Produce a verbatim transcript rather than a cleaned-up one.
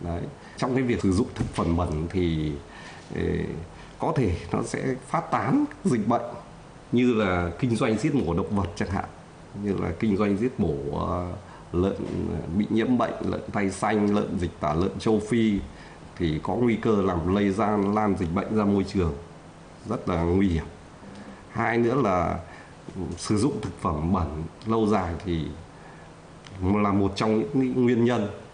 Đấy. Trong cái việc sử dụng thực phẩm bẩn thì có thể nó sẽ phát tán dịch bệnh, như là kinh doanh giết mổ động vật chẳng hạn, như là kinh doanh giết mổ lợn bị nhiễm bệnh, lợn tay xanh, lợn dịch tả lợn châu Phi, thì có nguy cơ làm lây lan lan dịch bệnh ra môi trường, rất là nguy hiểm. Hai nữa là sử dụng thực phẩm bẩn lâu dài thì là một trong những nguyên nhân